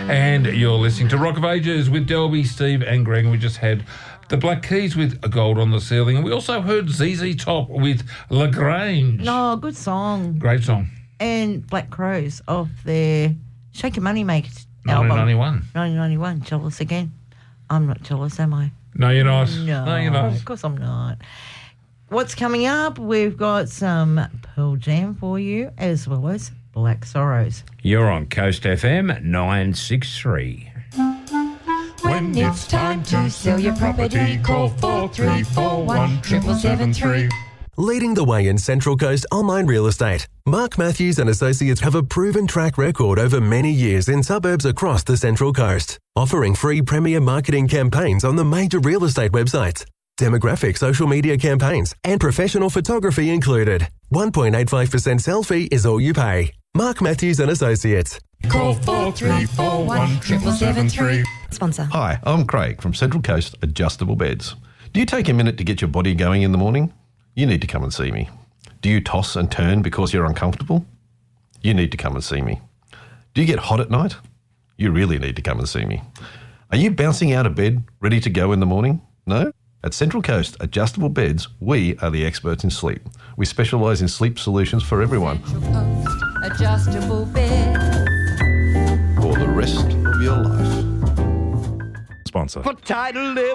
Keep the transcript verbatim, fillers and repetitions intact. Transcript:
And you're listening to Rock of Ages with Delby, Steve and Greg. And we just had the Black Keys with A Gold on the Ceiling. And we also heard Z Z Top with LaGrange. No, good song. Great song. And Black Crows off their Shake Your Money Makers album. nineteen ninety-one. nineteen ninety-one. Jealous again. I'm not jealous, am I? No, you're not. No, no you're not. Of course I'm not. What's coming up? We've got some Pearl Jam for you, as well as Black Sorrows. You're on Coast F M nine six three. When it's time to sell your property, call four three four one, seven seven three. Leading the way in Central Coast online real estate, Mark Matthews and Associates have a proven track record over many years in suburbs across the Central Coast, offering free premier marketing campaigns on the major real estate websites, demographic social media campaigns, and professional photography included. one point eight five percent sell fee is all you pay. Mark Matthews and Associates. Call four three four one, seven seven three. Sponsor. Hi, I'm Craig from Central Coast Adjustable Beds. Do you take a minute to get your body going in the morning? You need to come and see me. Do you toss and turn because you're uncomfortable? You need to come and see me. Do you get hot at night? You really need to come and see me. Are you bouncing out of bed, ready to go in the morning? No? At Central Coast Adjustable Beds, we are the experts in sleep. We specialise in sleep solutions for everyone. Central Coast Adjustable Bed. For the rest of your life. Sponsor. For title live